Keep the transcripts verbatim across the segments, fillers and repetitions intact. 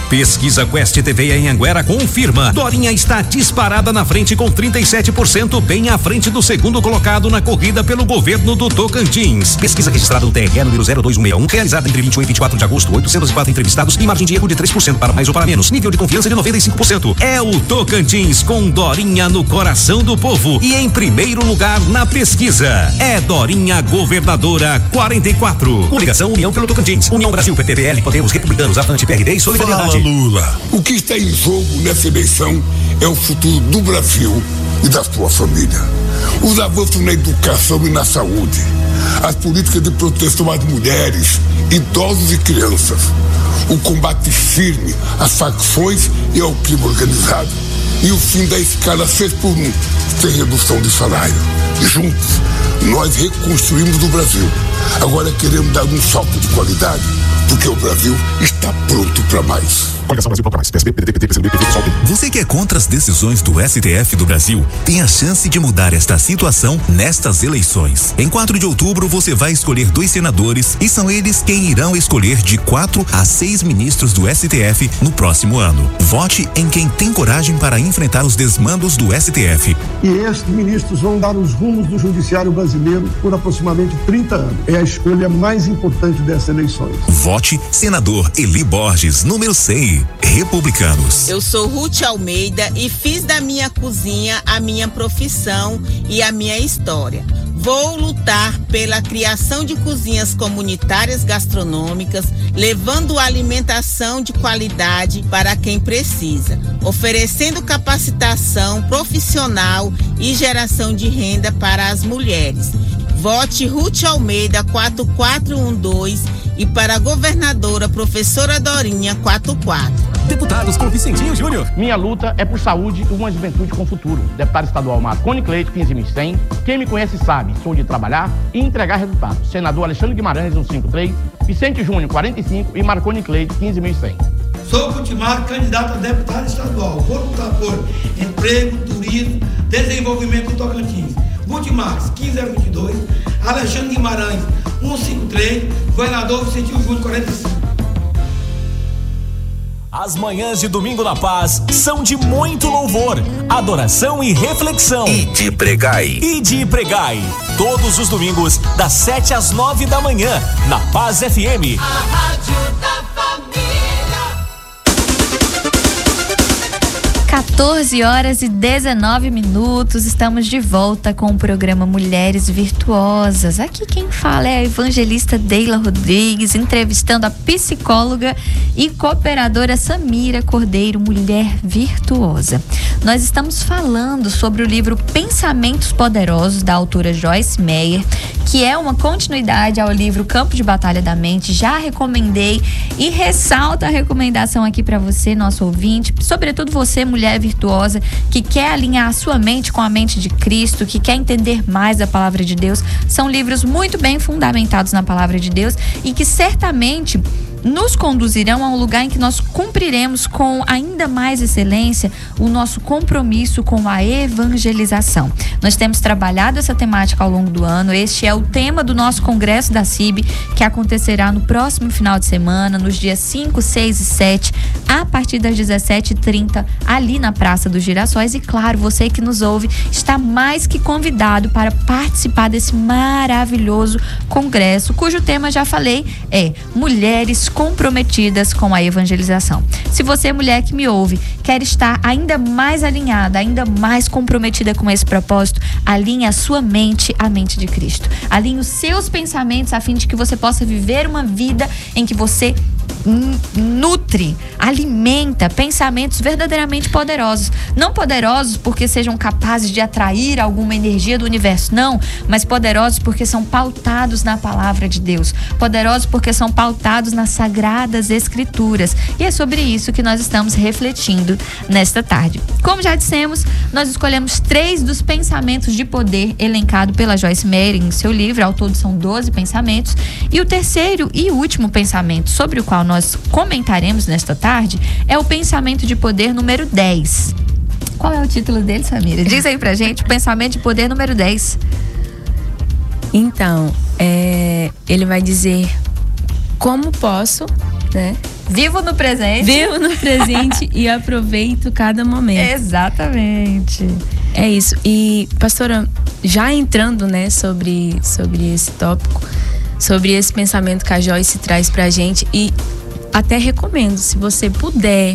Pesquisa Quest T V em Anguera confirma. Dorinha está disparada na frente com trinta e sete por cento, bem à frente do segundo colocado na corrida pelo governo do Tocantins. Pesquisa registrada no T R E número zero dois um seis um, realizada entre vinte e um e vinte e quatro de agosto, oitocentos e quatro entrevistados e margem de erro de três por cento para mais ou para menos. Nível de confiança de noventa e cinco por cento. É o Tocantins com Dorinha no coração do povo e em primeiro lugar na pesquisa. É Dorinha Governadora quarenta e quatro. Coligação União pelo Tocantins. União Brasil, P T B L, Podemos, Republicanos, Avante, P R D e Solidariedade. Fala, Lula. O que está em jogo nessa eleição é o futuro do Brasil e da sua família. Os avanços na educação e na saúde, as políticas de proteção às mulheres, idosos e crianças, o combate firme às facções e ao crime organizado e o fim da escala seis por um, sem redução de salário. Juntos, nós reconstruímos o Brasil. Agora queremos dar um salto de qualidade, porque o Brasil está pronto para mais. Coligação Brasil para mais. P S B, P D T, P C B, P V, P S B. Você que é contra as decisões do S T F do Brasil, tem a chance de mudar esta situação nestas eleições. Em quatro de outubro, você vai escolher dois senadores e são eles quem irão escolher de quatro a seis ministros do S T F no próximo ano. Vote em quem tem coragem para enfrentar os desmandos do S T F. E esses ministros vão dar os rumos do judiciário brasileiro por aproximadamente trinta anos. É a escolha mais importante dessas eleições. Vote senador Eli Borges, número seis. Republicanos. Eu sou Ruth Almeida e fiz da minha cozinha a minha profissão e a minha história. Vou lutar pela criação de cozinhas comunitárias gastronômicas, levando alimentação de qualidade para quem precisa, oferecendo capacitação profissional e geração de renda para as mulheres. Vote Ruth Almeida quatro quatro um dois e para a governadora professora Dorinha quatro quatro. Deputados com Vicentinho Júnior. Minha luta é por saúde e uma juventude com futuro. Deputado estadual Marconi Cleito, quinze mil e cem. Quem me conhece sabe, sou de trabalhar e entregar resultados. Senador Alexandre Guimarães, cento e cinquenta e três. Vicente Júnior, quarenta e cinco. E Marconi Cleito, quinze mil e cem. Sou Putimar, candidato a deputado estadual. Vou lutar por emprego, turismo, desenvolvimento do Tocantins. Multimax, quinze zero vinte e dois, Alexandre Guimarães, cento e cinquenta e três, governador Vicente Júnior, quarenta e cinco. As manhãs de Domingo na Paz são de muito louvor, adoração e reflexão. E de pregai. E de pregai. Todos os domingos, das sete às nove da manhã, na Paz F M. A Rádio da Família. quatorze horas e dezenove minutos, estamos de volta com o programa Mulheres Virtuosas. Aqui quem fala é a evangelista Deila Rodrigues, entrevistando a psicóloga e cooperadora Samira Cordeiro, mulher virtuosa. Nós estamos falando sobre o livro Pensamentos Poderosos, da autora Joyce Meyer, que é uma continuidade ao livro Campo de Batalha da Mente. Já recomendei e ressalto a recomendação aqui para você, nosso ouvinte, sobretudo você, mulher virtuosa, que quer alinhar a sua mente com a mente de Cristo, que quer entender mais da palavra de Deus. São livros muito bem fundamentados na palavra de Deus e que certamente nos conduzirão a um lugar em que nós cumpriremos com ainda mais excelência o nosso compromisso com a evangelização. Nós temos trabalhado essa temática ao longo do ano. Este é o tema do nosso congresso da C I B, que acontecerá no próximo final de semana, nos dias cinco, seis e sete, a partir das dezessete e trinta, ali na Praça dos Girassóis. E claro, você que nos ouve está mais que convidado para participar desse maravilhoso congresso, cujo tema, já falei, é Mulheres comprometidas com a evangelização. Se você, mulher que me ouve, quer estar ainda mais alinhada, ainda mais comprometida com esse propósito, alinhe a sua mente à mente de Cristo. Alinhe os seus pensamentos a fim de que você possa viver uma vida em que você nutre, alimenta pensamentos verdadeiramente poderosos. Não poderosos porque sejam capazes de atrair alguma energia do universo, não, mas poderosos porque são pautados na palavra de Deus, poderosos porque são pautados nas sagradas escrituras. E é sobre isso que nós estamos refletindo nesta tarde. Como já dissemos, nós escolhemos três dos pensamentos de poder elencado pela Joyce Meyer em seu livro. Ao todo são doze pensamentos, e o terceiro e último pensamento sobre o qual nós comentaremos nesta tarde é o pensamento de poder número dez. Qual é o título dele, Samira? Diz aí pra gente, o pensamento de poder número dez. Então, é, ele vai dizer como posso, né, Vivo no presente. Vivo no presente e aproveito cada momento. Exatamente. É isso. E, pastora, já entrando, né, sobre, sobre esse tópico, sobre esse pensamento que a Joyce traz pra gente, e até recomendo, se você puder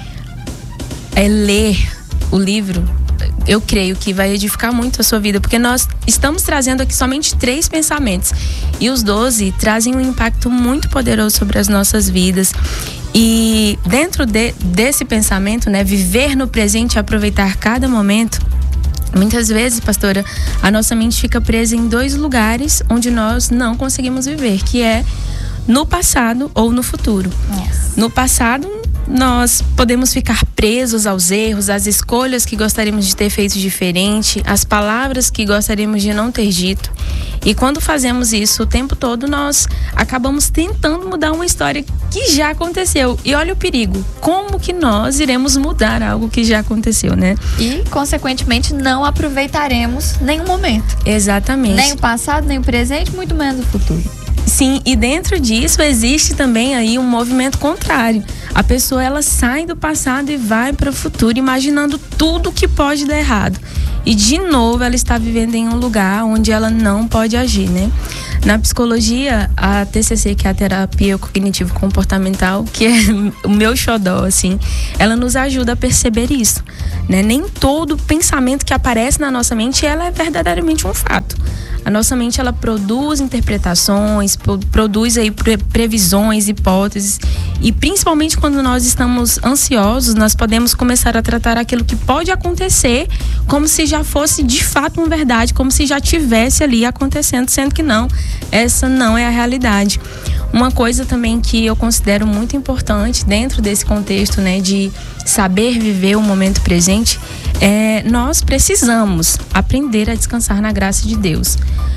é, ler o livro, eu creio que vai edificar muito a sua vida, porque nós estamos trazendo aqui somente três pensamentos e os doze trazem um impacto muito poderoso sobre as nossas vidas. E dentro de, desse pensamento, né, viver no presente e aproveitar cada momento, muitas vezes, pastora, a nossa mente fica presa em dois lugares onde nós não conseguimos viver, que é no passado ou no futuro. Yes. No passado, nós podemos ficar presos aos erros, às escolhas que gostaríamos de ter feito diferente, às palavras que gostaríamos de não ter dito. E quando fazemos isso o tempo todo, nós acabamos tentando mudar uma história que já aconteceu. E olha o perigo, como que nós iremos mudar algo que já aconteceu, né? E, consequentemente, não aproveitaremos nenhum momento. Exatamente. Nem o passado, nem o presente, muito menos o futuro. Sim, e dentro disso existe também aí um movimento contrário. A pessoa, ela sai do passado e vai para o futuro, imaginando tudo que pode dar errado. E de novo ela está vivendo em um lugar onde ela não pode agir, né? Na psicologia, a T C C, que é a terapia cognitivo-comportamental, que é o meu xodó, assim, ela nos ajuda a perceber isso, né? Nem todo pensamento que aparece na nossa mente, ela é verdadeiramente um fato. A nossa mente, ela produz interpretações, produz aí pre- previsões, hipóteses, e principalmente quando nós estamos ansiosos, nós podemos começar a tratar aquilo que pode acontecer como se já fosse de fato uma verdade, como se já tivesse ali acontecendo, sendo que não, essa não é a realidade. Uma coisa também que eu considero muito importante dentro desse contexto, né, de saber viver o momento presente, é nós precisamos aprender a descansar na graça de Deus.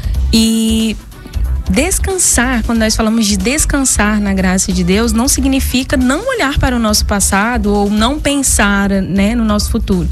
E descansar, quando nós falamos de descansar na graça de Deus, não significa não olhar para o nosso passado ou não pensar, né, no nosso futuro,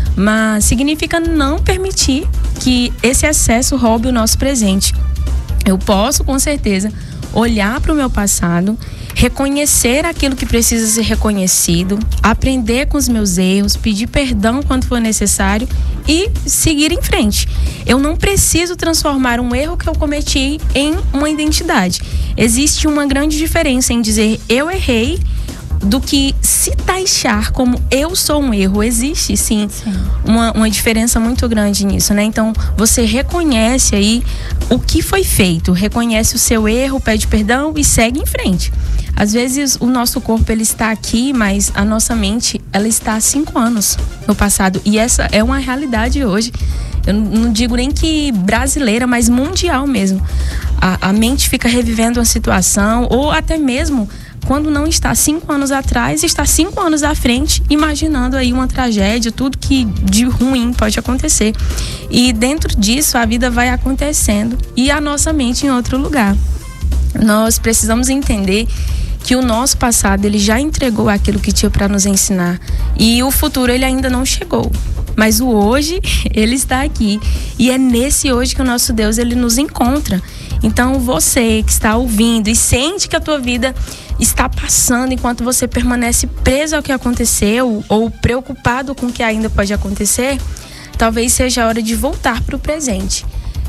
mas significa não permitir que esse excesso roube o nosso presente. Eu posso, com certeza, olhar para o meu passado, reconhecer aquilo que precisa ser reconhecido, aprender com os meus erros, pedir perdão quando for necessário e seguir em frente. Eu não preciso transformar um erro que eu cometi em uma identidade. Existe uma grande diferença em dizer eu errei do que se taxar como eu sou um erro. Existe sim, sim. Uma, uma diferença muito grande nisso, né? Então você reconhece aí o que foi feito, reconhece o seu erro, pede perdão e segue em frente. Às vezes o nosso corpo, ele está aqui, mas a nossa mente, ela está há cinco anos no passado, e essa é uma realidade hoje. Eu não digo nem que brasileira, mas mundial mesmo. A, a mente fica revivendo uma situação, ou até mesmo quando não está cinco anos atrás, está cinco anos à frente, imaginando aí uma tragédia, tudo que de ruim pode acontecer. E dentro disso, a vida vai acontecendo e a nossa mente em outro lugar. Nós precisamos entender que o nosso passado, ele já entregou aquilo que tinha para nos ensinar. E o futuro, ele ainda não chegou. Mas o hoje, ele está aqui. E é nesse hoje que o nosso Deus, ele nos encontra. Então, você que está ouvindo e sente que a tua vida está passando enquanto você permanece preso ao que aconteceu ou preocupado com o que ainda pode acontecer, talvez seja a hora de voltar para o presente.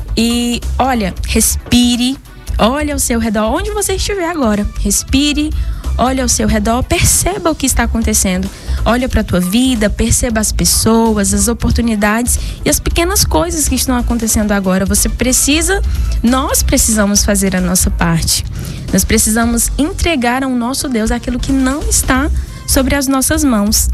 E, olha, respire, olha ao seu redor, onde você estiver agora. Respire, olha ao seu redor, perceba o que está acontecendo. Olha para a tua vida, perceba as pessoas, as oportunidades e as pequenas coisas que estão acontecendo agora. Você precisa, nós precisamos fazer a nossa parte. Nós precisamos entregar ao nosso Deus aquilo que não está sobre as nossas mãos.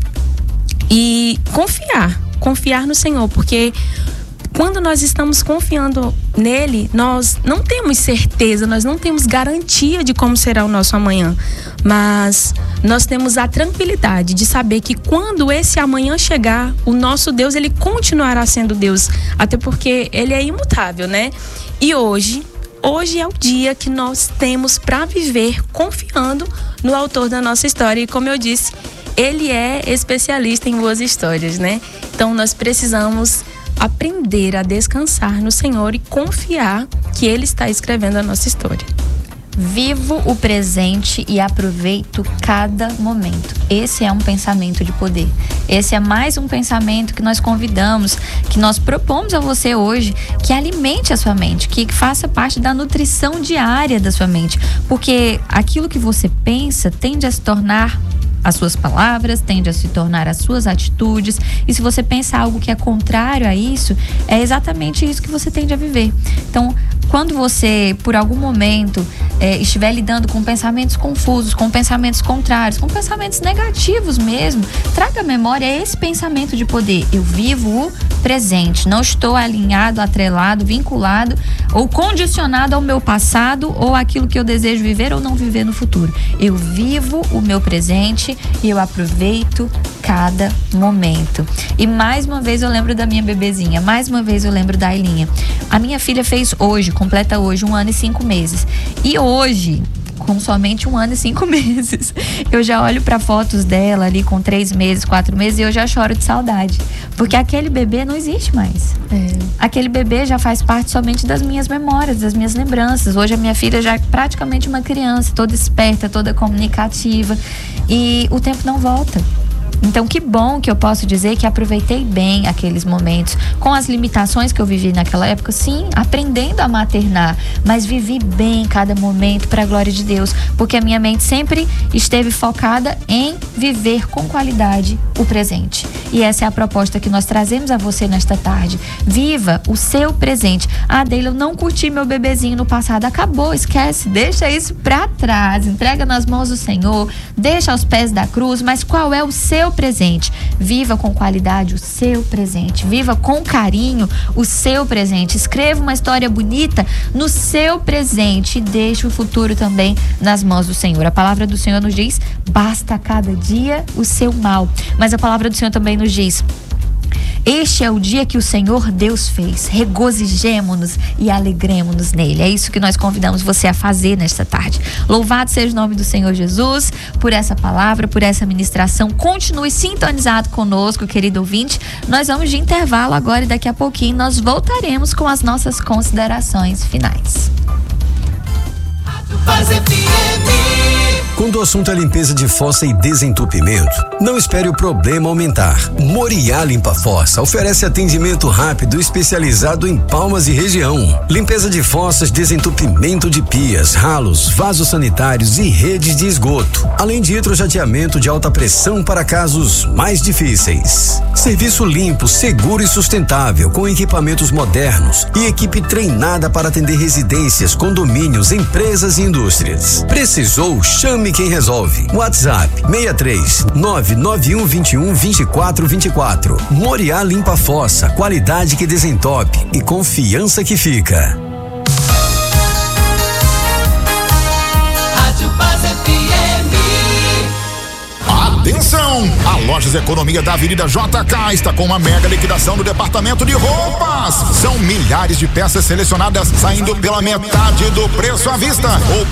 E confiar, confiar no Senhor, porque quando nós estamos confiando nele, nós não temos certeza, nós não temos garantia de como será o nosso amanhã, mas nós temos a tranquilidade de saber que quando esse amanhã chegar, o nosso Deus, ele continuará sendo Deus, até porque ele é imutável, né? E hoje, hoje é o dia que nós temos para viver confiando no autor da nossa história, e como eu disse, ele é especialista em boas histórias, né? Então nós precisamos aprender a descansar no Senhor e confiar que Ele está escrevendo a nossa história. Vivo o presente e aproveito cada momento. Esse é um pensamento de poder. Esse é mais um pensamento que nós convidamos, que nós propomos a você hoje, que alimente a sua mente, que faça parte da nutrição diária da sua mente. Porque aquilo que você pensa tende a se tornar as suas palavras, tende a se tornar as suas atitudes, e se você pensa algo que é contrário a isso, é exatamente isso que você tende a viver. Então, quando você, por algum momento, é, estiver lidando com pensamentos confusos, com pensamentos contrários, com pensamentos negativos mesmo, traga à memória esse pensamento de poder. Eu vivo o presente, não estou alinhado, atrelado, vinculado ou condicionado ao meu passado ou àquilo que eu desejo viver ou não viver no futuro. Eu vivo o meu presente e eu aproveito cada momento. E mais uma vez eu lembro da minha bebezinha, mais uma vez eu lembro da Ailinha. A minha filha fez hoje, completa hoje um ano e cinco meses. E hoje, com somente um ano e cinco meses, eu já olho para fotos dela ali com três meses, quatro meses e eu já choro de saudade. Porque aquele bebê não existe mais. É. Aquele bebê já faz parte somente das minhas memórias, das minhas lembranças. Hoje a minha filha já é praticamente uma criança, toda esperta, toda comunicativa. E o tempo não volta. Então, que bom que eu posso dizer que aproveitei bem aqueles momentos, com as limitações que eu vivi naquela época, sim, aprendendo a maternar, mas vivi bem cada momento para a glória de Deus, porque a minha mente sempre esteve focada em viver com qualidade o presente. E essa é a proposta que nós trazemos a você nesta tarde. Viva o seu presente. Ah, Deila, eu não curti meu bebezinho no passado. Acabou, esquece, deixa isso para trás, entrega nas mãos do Senhor, deixa aos pés da cruz, mas qual é o seu presente? Viva com qualidade o seu presente, viva com carinho o seu presente, escreva uma história bonita no seu presente e deixe o futuro também nas mãos do Senhor. A palavra do Senhor nos diz: basta a cada dia o seu mal. Mas a palavra do Senhor também nos diz: este é o dia que o Senhor Deus fez, regozijemo-nos e alegremo-nos nele. É isso que nós convidamos você a fazer nesta tarde. Louvado seja o nome do Senhor Jesus por essa palavra, por essa ministração. Continue sintonizado conosco, querido ouvinte. Nós vamos de intervalo agora e daqui a pouquinho nós voltaremos com as nossas considerações finais. Quando o assunto é limpeza de fossa e desentupimento, não espere o problema aumentar. Moriá Limpa Fossa oferece atendimento rápido especializado em Palmas e região. Limpeza de fossas, desentupimento de pias, ralos, vasos sanitários e redes de esgoto. Além de hidrojateamento de alta pressão para casos mais difíceis. Serviço limpo, seguro e sustentável, com equipamentos modernos e equipe treinada para atender residências, condomínios, empresas e indústrias. Precisou? Chame quem resolve. WhatsApp seis três nove nove um dois um dois quatro dois quatro. Moriá Limpa Fossa, qualidade que desentope e confiança que fica. Rádio Paz F M. Atenção! A Lojas Economia da Avenida J K está com uma mega liquidação no departamento de roupas. São milhares de peças selecionadas saindo pela metade do preço à vista. Ou